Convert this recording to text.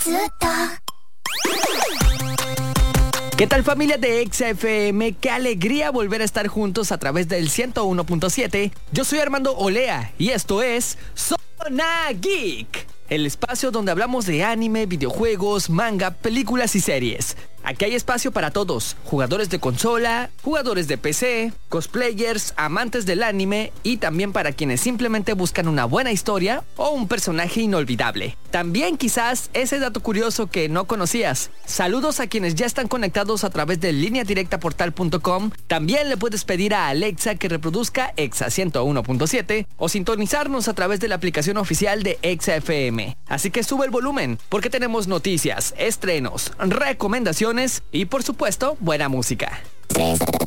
¿Qué tal, familia de Exa FM? Qué alegría volver a estar juntos a través del 101.7. Yo soy Armando Olea y esto es Zona Geek, el espacio donde hablamos de anime, videojuegos, manga, películas y series. Aquí hay espacio para todos: jugadores de consola, jugadores de PC, cosplayers, amantes del anime y también para quienes simplemente buscan una buena historia o un personaje inolvidable. También quizás ese dato curioso que no conocías. Saludos a quienes ya están conectados a través de lineadirectaportal.com. También le puedes pedir a Alexa que reproduzca Exa 101.7 o sintonizarnos a través de la aplicación oficial de Exa FM. Así que sube el volumen porque tenemos noticias, estrenos, recomendaciones y por supuesto buena música. 3,